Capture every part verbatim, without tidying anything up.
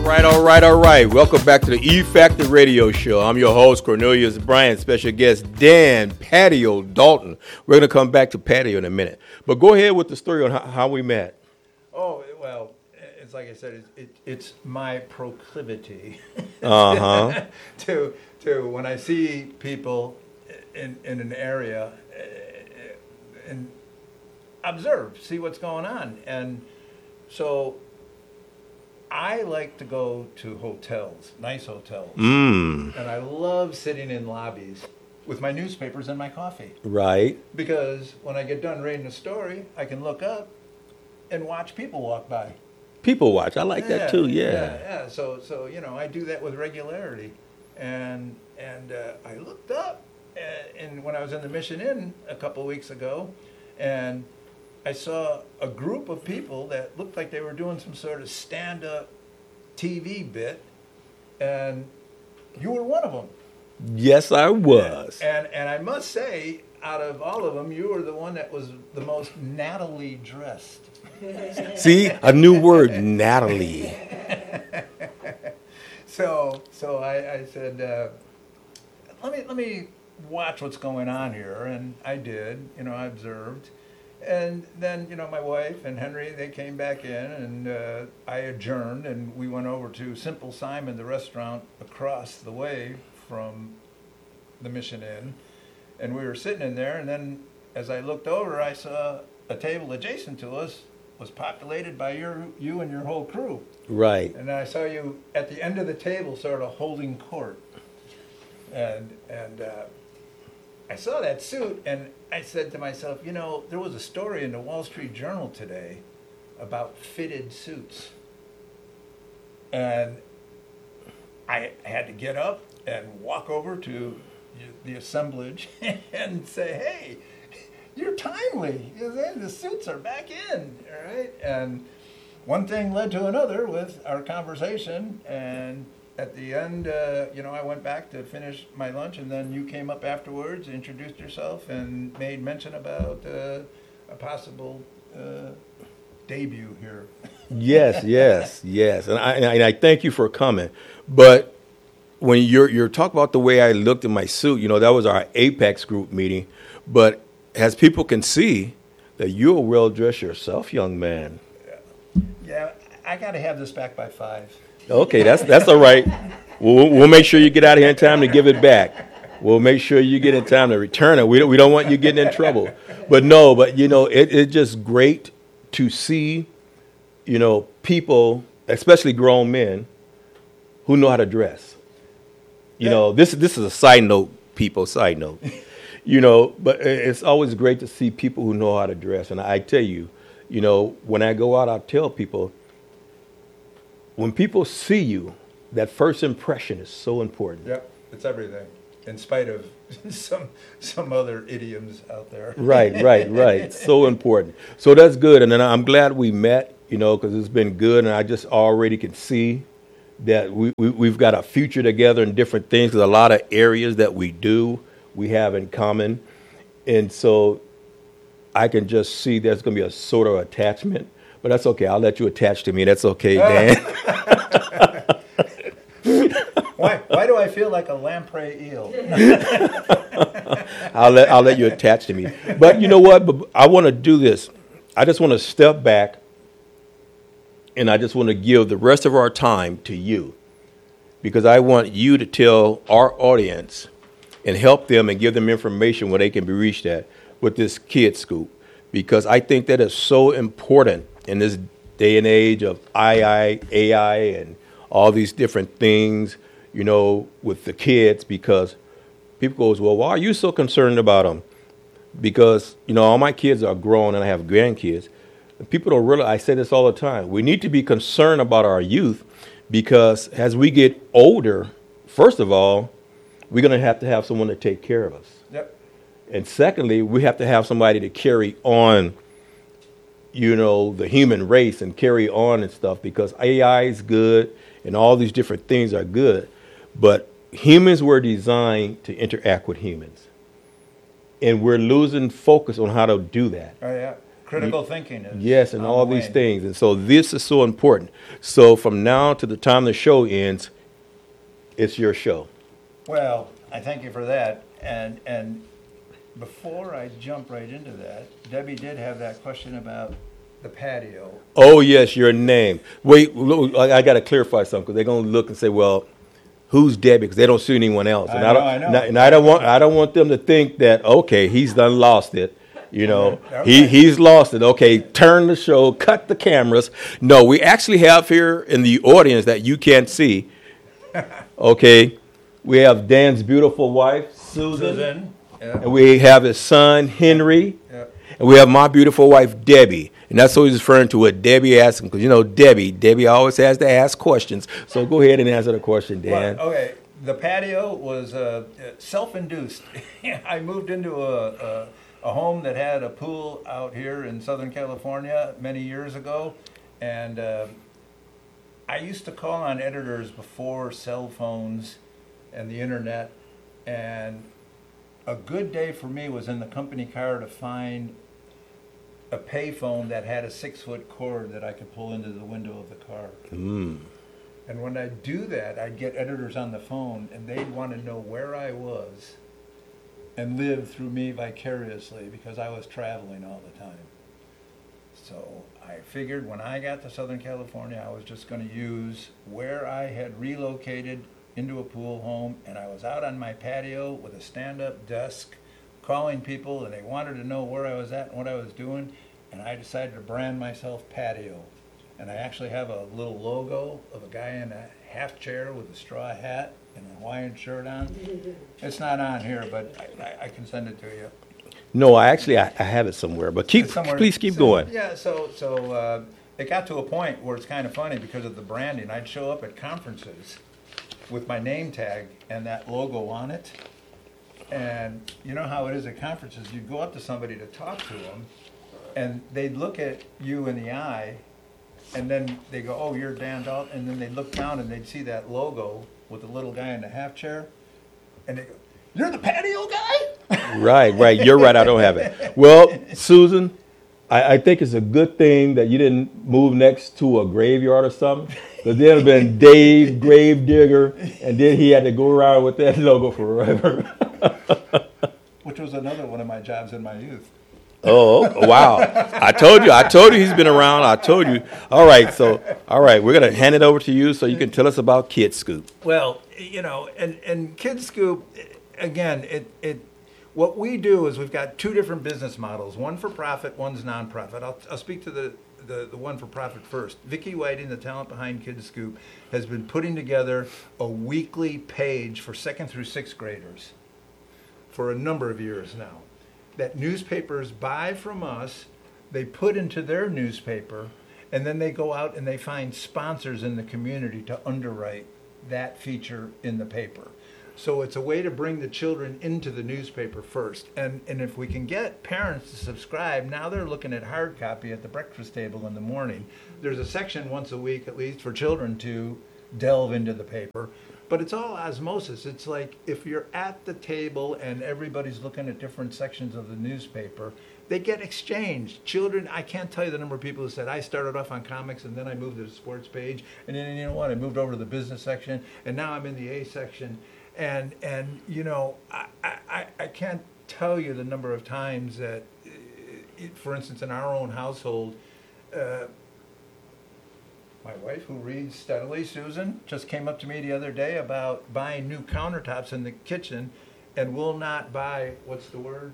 right, all right, all right. Welcome back to the E Factor Radio Show. I'm your host, Cornelius Bryant. Special guest, Dan Patio Dalton. We're going to come back to Patio in a minute. But go ahead with the story on how, how we met. Oh, well, it's like I said, it, it, it's my proclivity Uh-huh. to, to, when I see people in, in an area, uh, and observe, see what's going on. And so I like to go to hotels, nice hotels. Mm. And I love sitting in lobbies with my newspapers and my coffee. Right. Because when I get done reading a story, I can look up and watch people walk by. People watch. I like that too, yeah. Yeah, yeah. So, so you know, I do that with regularity. And and uh, I looked up, uh, and when I was in the Mission Inn a couple of weeks ago, and I saw a group of people that looked like they were doing some sort of stand-up T V bit, and you were one of them. Yes, I was. And and I must say, out of all of them, you were the one that was the most Natalie dressed. See, a new word, Natalie. So so I, I said, uh, let me let me watch what's going on here, and I did. You know, I observed. And then, you know, my wife and Henry, they came back in, and uh, I adjourned, and we went over to Simple Simon, the restaurant across the way from the Mission Inn. And we were sitting in there, and then as I looked over, I saw a table adjacent to us was populated by your you and your whole crew. Right. And I saw you at the end of the table sort of holding court. And, and uh, I saw that suit, and I said to myself, you know, there was a story in the Wall Street Journal today about fitted suits. And I had to get up and walk over to the assemblage and say, hey, you're timely. The suits are back in, all right? And one thing led to another with our conversation, and at the end, uh, you know, I went back to finish my lunch, and then you came up afterwards, introduced yourself, and made mention about uh, a possible uh, debut here. Yes, yes, yes. And I, and I thank you for coming. But when you're, you're talking about the way I looked in my suit, you know, that was our Apex group meeting. But as people can see, that you're well-dressed yourself, young man. Yeah, yeah, I got to have this back by five. Okay, that's that's all right. We'll, we'll make sure you get out of here in time to give it back. We'll make sure you get in time to return it. We don't, we don't want you getting in trouble. But no, but, you know, it, it's just great to see, you know, people, especially grown men, who know how to dress. You yeah. know, this this is a side note, people, side note. You know, but it's always great to see people who know how to dress. And I tell you, you know, when I go out, I tell people, when people see you, that first impression is so important. Yep, it's everything, in spite of some some other idioms out there. Right, right, right. So important. So that's good. And then I'm glad we met, you know, because it's been good. And I just already can see that we, we, we've got a future together in different things. There's a lot of areas that we do, we have in common. And so I can just see there's going to be a sort of attachment. But that's okay. I'll let you attach to me. That's okay, Dan. why? Why do I feel like a lamprey eel? I'll let I'll let you attach to me. But you know what? But I want to do this. I just want to step back, and I just want to give the rest of our time to you, because I want you to tell our audience and help them and give them information where they can be reached at with this Kid Scoop, because I think that is so important in this day and age of I I, A I, and all these different things, you know, with the kids, because people goes, well, why are you so concerned about them? Because, you know, all my kids are grown and I have grandkids. And people don't realize, I say this all the time, we need to be concerned about our youth, because as we get older, first of all, we're going to have to have someone to take care of us. Yep. And secondly, we have to have somebody to carry on, you know, the human race and carry on and stuff, because A I is good and all these different things are good. But humans were designed to interact with humans. And we're losing focus on how to do that. Oh, yeah. Critical thinking is Yes, and on all the these wane. things. And so this is so important. So from now to the time the show ends, it's your show. Well, I thank you for that. And and before I jump right into that, Debbie did have that question about the patio. Oh, yes, your name. Wait, look, I, I got to clarify something because they're going to look and say, well, who's Debbie? Because they don't see anyone else. I And know, don't, I know. And I, and I don't want I don't want them to think that, okay, he's done lost it. You know, Okay. he he's lost it. Okay, turn the show, cut the cameras. No, we actually have here in the audience that you can't see. Okay, we have Dan's beautiful wife, Susan, Susan. Yeah. and we have his son, Henry, Yeah. and we have my beautiful wife, Debbie. And that's what he's referring to, what Debbie asked him, because, you know, Debbie, Debbie always has to ask questions. So go ahead and answer the question, Dan. Well, okay, the patio was uh, self-induced. I moved into a, a a home that had a pool out here in Southern California many years ago, and uh, I used to call on editors before cell phones and the internet, and a good day for me was in the company car to find a payphone that had a six-foot cord that I could pull into the window of the car. Mm. And when I do that, I'd get editors on the phone, and they'd want to know where I was and live through me vicariously because I was traveling all the time. So I figured when I got to Southern California, I was just going to use where I had relocated into a pool home, and I was out on my patio with a stand-up desk calling people, and they wanted to know where I was at and what I was doing, and I decided to brand myself Patio. And I actually have a little logo of a guy in a half chair with a straw hat and a Hawaiian shirt on. It's not on here, but I, I, I can send it to you. No, I actually, I, I have it somewhere. But keep, It's somewhere- please keep so- going. Yeah, so so uh, it got to a point where it's kind of funny because of the branding. I'd show up at conferences with my name tag and that logo on it. And you know how it is at conferences, you'd go up to somebody to talk to them, and they'd look at you in the eye, and then they go, oh, you're Dan Dalton, and then they'd look down and they'd see that logo with the little guy in the half chair, and they go, you're the patio guy? Right, right. You're right. I don't have it. Well, Susan, I, I think it's a good thing that you didn't move next to a graveyard or something. Because there'd have been Dave Gravedigger, and then he had to go around with that logo forever. Which was another one of my jobs in my youth. Oh, wow. I told you. I told you he's been around. I told you. All right. So, all right. We're going to hand it over to you so you can tell us about Kid Scoop. Well, you know, and, and Kid Scoop, again, it, it what we do is we've got two different business models, one for profit, one's nonprofit. I'll, I'll speak to the, the, the one for profit first. Vicki Whiting, the talent behind Kid Scoop, has been putting together a weekly page for second through sixth graders for a number of years now, that newspapers buy from us, they put into their newspaper, and then they go out and they find sponsors in the community to underwrite that feature in the paper. So it's a way to bring the children into the newspaper first. And and if we can get parents to subscribe, now they're looking at hard copy at the breakfast table in the morning. There's a section once a week at least for children to delve into the paper. But it's all osmosis. It's like if you're at the table and everybody's looking at different sections of the newspaper, they get exchanged. Children, I can't tell you the number of people who said, I started off on comics and then I moved to the sports page. And then, you know what, I moved over to the business section and now I'm in the A section. And, and you know, I, I, I can't tell you the number of times that, it, for instance, in our own household, uh, my wife, who reads steadily, Susan, just came up to me the other day about buying new countertops in the kitchen and will not buy, what's the word?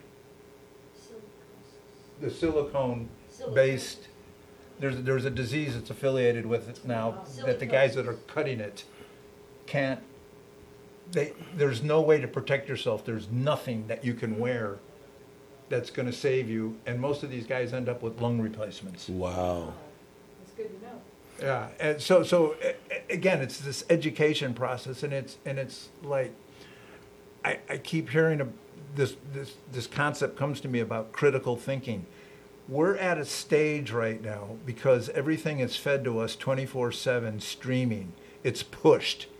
The silicone-based. There's, there's a disease that's affiliated with it now that the guys that are cutting it can't, they, there's no way to protect yourself. There's nothing that you can wear that's going to save you. And most of these guys end up with lung replacements. Wow. That's good to know. Yeah, and so so a- again, it's this education process, and it's and it's like I, I keep hearing a, this this this concept comes to me about critical thinking. We're at a stage right now because everything is fed to us twenty-four seven streaming. It's pushed.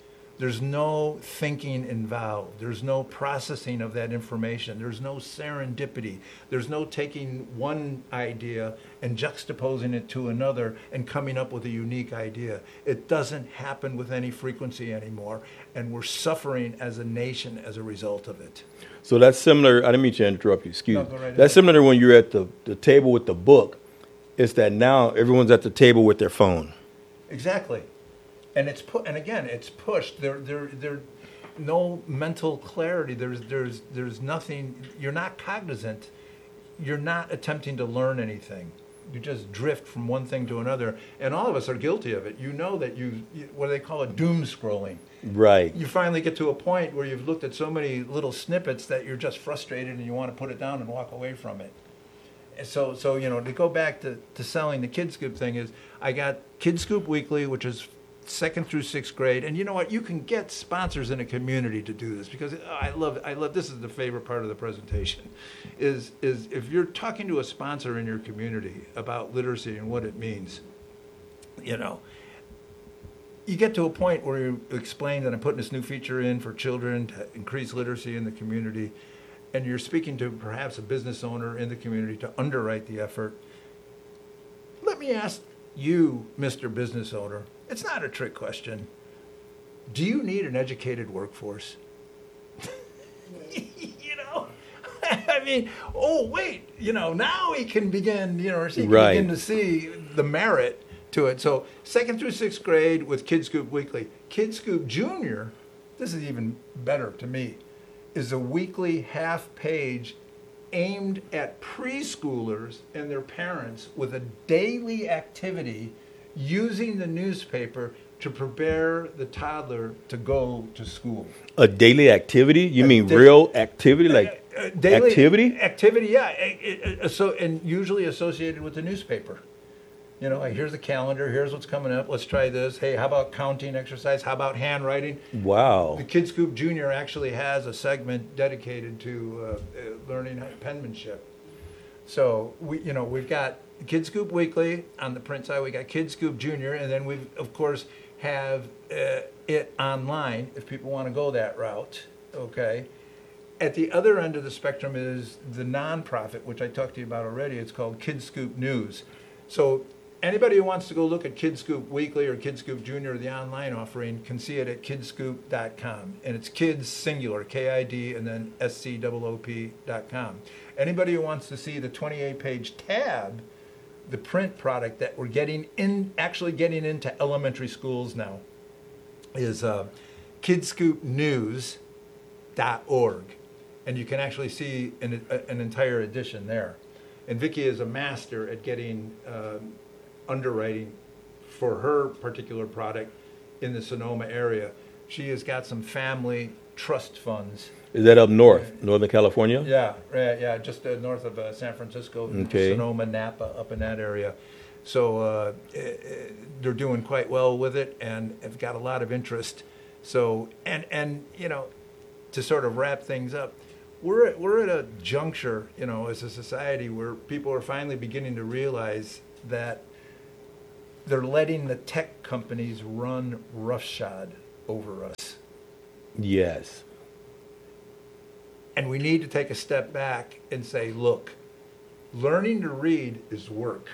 There's no thinking involved. There's no processing of that information. There's no serendipity. There's no taking one idea and juxtaposing it to another and coming up with a unique idea. It doesn't happen with any frequency anymore, and we're suffering as a nation as a result of it. So that's similar. I didn't mean to interrupt you. Excuse No, me. go right That's ahead. similar to when you're at the, the table with the book. It's that now everyone's at the table with their phone. Exactly. And it's put, and again, it's pushed. There, there, there, no mental clarity. There's, there's, there's nothing. You're not cognizant. You're not attempting to learn anything. You just drift from one thing to another. And all of us are guilty of it. You know that you, you what do they call it? Doom scrolling. Right. You finally get to a point where you've looked at so many little snippets that you're just frustrated and you want to put it down and walk away from it. And so, so you know, to go back to, to selling the Kid Scoop thing is, I got Kid Scoop Weekly, which is second through sixth grade, and you know what? You can get sponsors in a community to do this because oh, I love, I love. This is the favorite part of the presentation, is is if you're talking to a sponsor in your community about literacy and what it means, you know. You get to a point where you explain that I'm putting this new feature in for children to increase literacy in the community, and you're speaking to perhaps a business owner in the community to underwrite the effort. Let me ask you, Mister Business Owner, it's not a trick question. Do you need an educated workforce? You know, I mean, oh, wait, you know, now he can begin, you know, or he can Right. begin to see the merit to it. So second through sixth grade with Kid Scoop Weekly. Kid Scoop Junior, this is even better to me, is a weekly half page aimed at preschoolers and their parents with a daily activity using the newspaper to prepare the toddler to go to school. A daily activity? You A mean da- real activity? Like Uh, daily activity? Activity, yeah. It- it- so, and usually associated with the newspaper. You know, like, here's the calendar, here's what's coming up, let's try this. Hey, how about counting exercise? How about handwriting? Wow. The Kid Scoop Junior actually has a segment dedicated to uh, uh, learning penmanship. So we, you know, we've got Kid Scoop Weekly on the print side. We got Kid Scoop Junior, and then we, of course, have uh, it online if people want to go that route. Okay. At the other end of the spectrum is the nonprofit, which I talked to you about already. It's called Kid Scoop News. So anybody who wants to go look at Kid Scoop Weekly or Kid Scoop Junior, the online offering, can see it at kid scoop dot com. And it's kids singular, K I D, and then S C O O P dot com. Anybody who wants to see the twenty-eight page tab, the print product that we're getting in, actually getting into elementary schools now, is uh, kid scoop news dot org. And you can actually see an, an entire edition there. And Vicki is a master at getting um, underwriting for her particular product in the Sonoma area. She has got some family trust funds. Is that up north, Northern California? Yeah, right, yeah, just uh, north of uh, San Francisco, Okay. Sonoma, Napa, up in that area. So uh, eh, eh, they're doing quite well with it, and have got a lot of interest. So, and and you know, to sort of wrap things up, we're at, we're at a juncture, you know, as a society where people are finally beginning to realize that they're letting the tech companies run roughshod over us. Yes. And we need to take a step back and say, look, learning to read is work.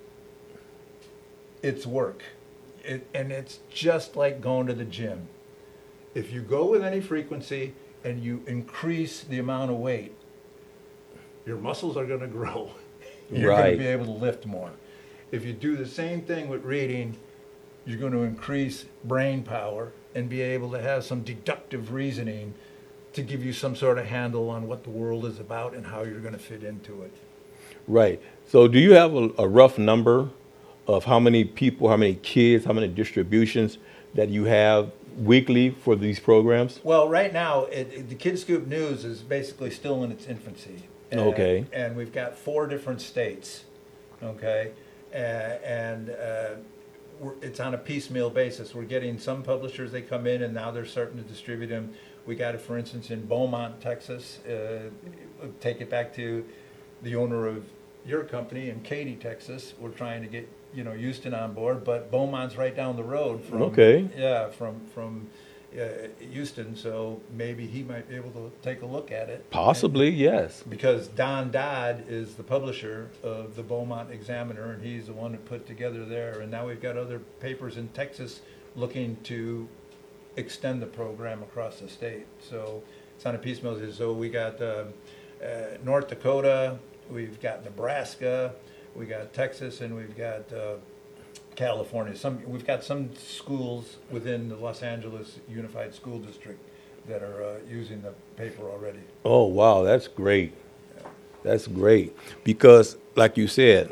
It's work. It, and it's just like going to the gym. If you go with any frequency and you increase the amount of weight, your muscles are going to grow. You're going Right. to be able to lift more. If you do the same thing with reading, you're going to increase brain power and be able to have some deductive reasoning to give you some sort of handle on what the world is about and how you're going to fit into it. Right. So do you have a, a rough number of how many people, how many kids, how many distributions that you have weekly for these programs? Well, right now, it, it- the Kid Scoop News is basically still in its infancy. And, Okay. And we've got four different states, okay? Uh, and uh, we're, it's on a piecemeal basis. We're getting some publishers, they come in, and now they're starting to distribute them. We got it, for instance, in Beaumont, Texas. Uh, take it back to the owner of your company in Katy, Texas. We're trying to get, you know, Houston on board, but Beaumont's right down the road from. Okay. Yeah, from from uh, Houston, so maybe he might be able to take a look at it. Possibly, yes. Because Don Dodd is the publisher of the Beaumont Examiner, and he's the one that put together there. And now we've got other papers in Texas looking to extend the program across the state. So it's on a piecemeal. So we got uh, uh, North Dakota, we've got Nebraska, we got Texas, and we've got uh, California. Some we've got some schools within the Los Angeles Unified School District that are uh, using the paper already. Oh, wow, that's great. That's great. Because, like you said,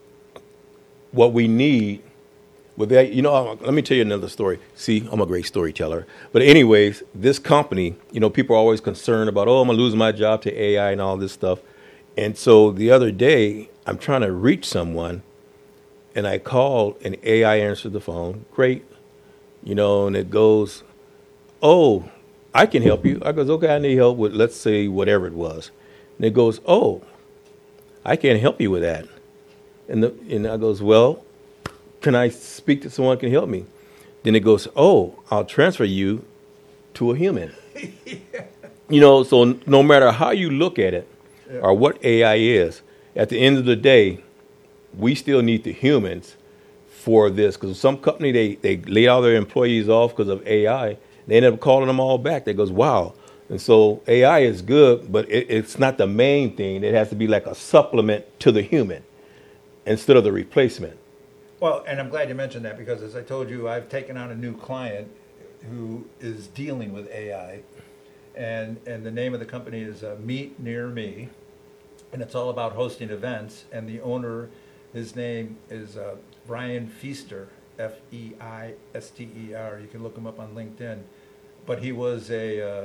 what we need, with that, you know, let me tell you another story. See, I'm a great storyteller. But anyways, this company, you know, people are always concerned about, oh, I'm going to lose my job to A I and all this stuff. And so the other day, I'm trying to reach someone, and I called, and A I answered the phone. Great. You know, and it goes, oh, I can help you. I goes, okay, I need help with, let's say, whatever it was. And it goes, oh, I can't help you with that. And, the, and I goes, well, can I speak to someone who can help me? Then it goes, oh, I'll transfer you to a human. Yeah. You know, so no matter how you look at it, yeah, or what A I is, at the end of the day, we still need the humans for this. Because some company, they, they lay all their employees off because of A I. They end up calling them all back. They goes, wow. And so A I is good, but it, it's not the main thing. It has to be like a supplement to the human instead of the replacement. Well, and I'm glad you mentioned that, because as I told you, I've taken on a new client who is dealing with A I. And, and the name of the company is uh, Meet Near Me. And it's all about hosting events. And the owner, his name is uh, Brian Feaster, F E I S T E R. You can look him up on LinkedIn. But he was a uh,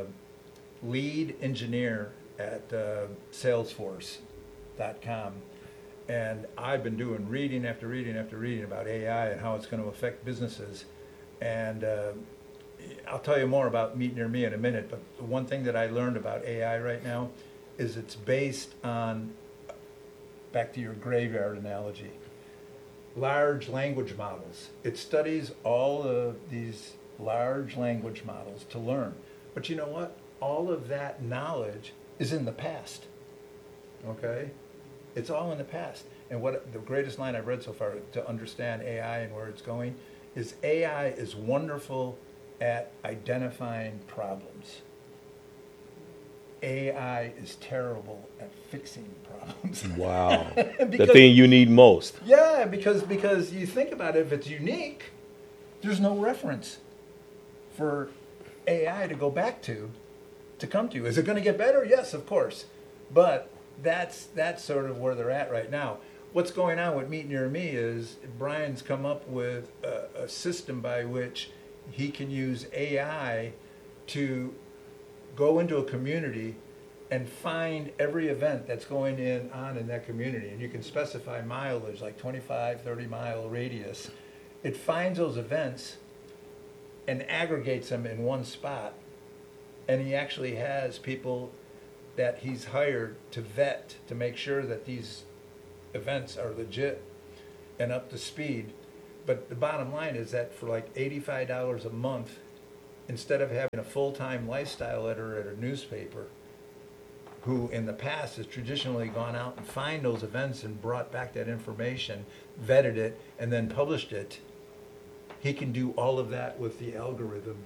lead engineer at uh, Salesforce dot com. And I've been doing reading after reading after reading about A I and how it's going to affect businesses. And uh, I'll tell you more about Meet Near Me in a minute. But the one thing that I learned about A I right now is it's based on, back to your graveyard analogy, large language models. It studies all of these large language models to learn. But you know what? All of that knowledge is in the past. Okay? It's all in the past. And what the greatest line I've read so far to understand A I and where it's going is A I is wonderful at identifying problems. A I is terrible at fixing problems. Wow. Because, the thing you need most. Yeah, because because you think about it, if it's unique, there's no reference for A I to go back to, to come to. Is it going to get better? Yes, of course. But that's that's sort of where they're at right now. What's going on with Meet Near Me is Brian's come up with a, a system by which he can use A I to go into a community and find every event that's going in on in that community. And you can specify mileage, like twenty-five, thirty mile radius. It finds those events and aggregates them in one spot. And he actually has people that he's hired to vet to make sure that these events are legit and up to speed. But the bottom line is that for like eighty-five dollars a month, instead of having a full-time lifestyle editor at a newspaper, who in the past has traditionally gone out and find those events and brought back that information, vetted it, and then published it, he can do all of that with the algorithm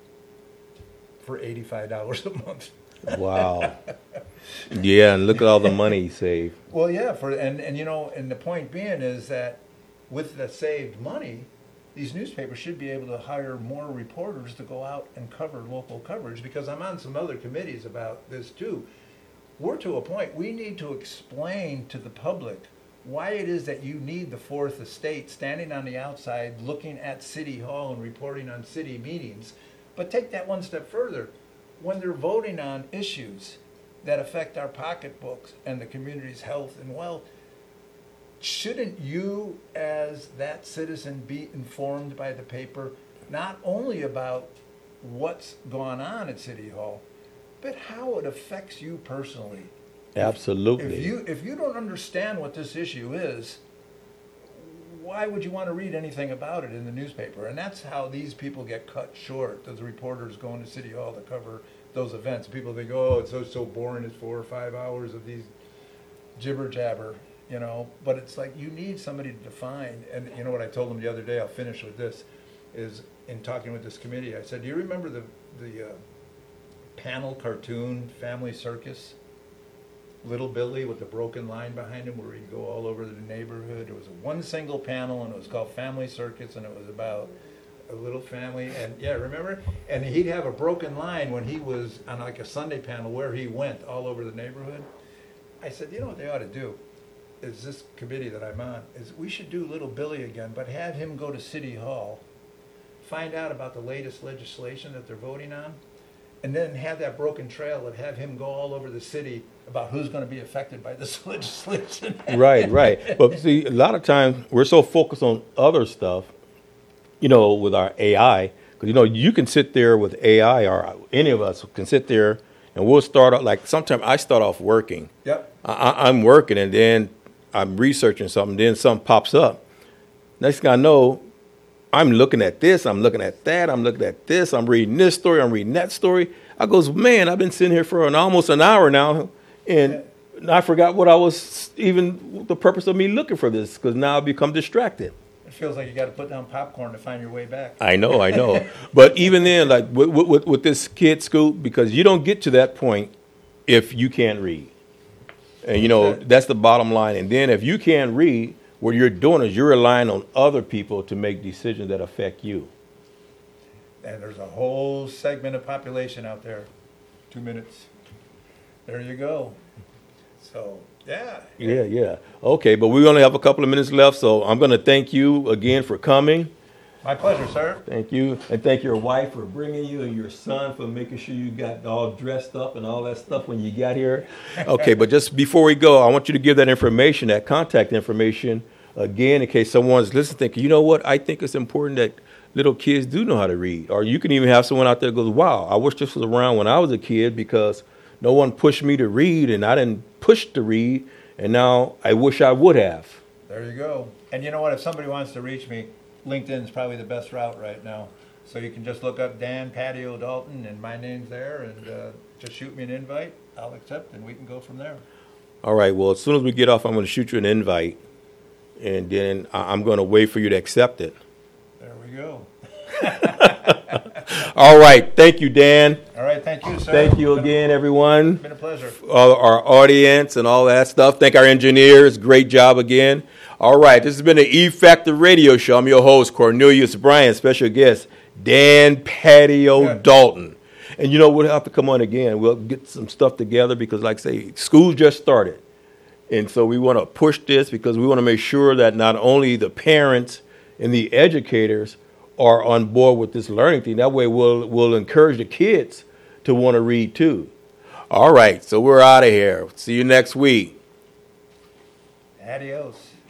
for eighty-five dollars a month. Wow. Yeah, and look at all the money he saved. Well, yeah, for and, and you know, and the point being is that with the saved money, these newspapers should be able to hire more reporters to go out and cover local coverage, because I'm on some other committees about this too. We're to a point, we need to explain to the public why it is that you need the fourth estate standing on the outside looking at City Hall and reporting on city meetings. But take that one step further. When they're voting on issues that affect our pocketbooks and the community's health and wealth, shouldn't you as that citizen be informed by the paper not only about what's gone on at City Hall, but how it affects you personally? Absolutely. If you if you don't understand what this issue is, why would you want to read anything about it in the newspaper? And that's how these people get cut short. Those reporters going to City Hall to cover those events. People think, oh, it's so so boring. It's four or five hours of these jibber jabber, you know. But it's like you need somebody to define. And you know what I told them the other day. I'll finish with this. Is in talking with this committee, I said, do you remember the the uh, panel cartoon Family Circus? Little Billy with the broken line behind him where he'd go all over the neighborhood. It was one single panel, and it was called Family Circus, and it was about a little family. And yeah, remember? And he'd have a broken line when he was on like a Sunday panel where he went all over the neighborhood. I said, you know what they ought to do? Is this committee that I'm on, is we should do Little Billy again, but have him go to City Hall, find out about the latest legislation that they're voting on, and then have that broken trail and have him go all over the city about who's going to be affected by this legislation. Right, right. But see, a lot of times we're so focused on other stuff, you know, with our A I, because, you know, you can sit there with A I, or any of us can sit there and we'll start out, like sometimes I start off working. Yep. I, I'm working and then I'm researching something, then something pops up. Next thing I know, I'm looking at this, I'm looking at that, I'm looking at this, I'm reading this story, I'm reading that story. I goes, man, I've been sitting here for an almost an hour now, and I forgot what I was, even the purpose of me looking for this, because now I've become distracted. It feels like you got to put down popcorn to find your way back. I know, I know. But even then, like with, with, with this kid school, because you don't get to that point if you can't read. And, you know, that's the bottom line. And then if you can't read, what you're doing is you're relying on other people to make decisions that affect you. And there's a whole segment of population out there. Two minutes. There you go. So, yeah. Yeah, yeah. Okay, but we only have a couple of minutes left, so I'm going to thank you again for coming. My pleasure, sir. Thank you. And thank your wife for bringing you and your son for making sure you got all dressed up and all that stuff when you got here. Okay, but just before we go, I want you to give that information, that contact information, again, in case someone's listening, thinking, you know what, I think it's important that little kids do know how to read. Or you can even have someone out there that goes, wow, I wish this was around when I was a kid because no one pushed me to read and I didn't push to read, and now I wish I would have. There you go. And you know what, if somebody wants to reach me, LinkedIn is probably the best route right now. So you can just look up Dan Patio Dalton, and my name's there, and uh, just shoot me an invite. I'll accept, and we can go from there. All right. Well, as soon as we get off, I'm going to shoot you an invite, and then I'm going to wait for you to accept it. There we go. All right. Thank you, Dan. All right. Thank you, sir. Thank you again, everyone. It's been a pleasure. All our audience and all that stuff. Thank our engineers. Great job again. All right, this has been the E-Factor Radio Show. I'm your host, Cornelius Bryant, special guest, Dan Patio yeah. Dalton. And, you know, we'll have to come on again. We'll get some stuff together because, like I say, school just started. And so we want to push this because we want to make sure that not only the parents and the educators are on board with this learning thing. That way we'll, we'll encourage the kids to want to read, too. All right, so we're out of here. See you next week. Adios.